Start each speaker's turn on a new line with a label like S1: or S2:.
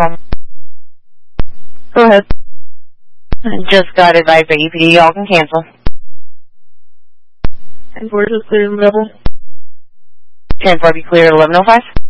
S1: problem.
S2: Go ahead.
S1: Just got advised by EPD, y'all can cancel.
S2: And where's the clear level?
S1: 10-4, be clear at 11:05.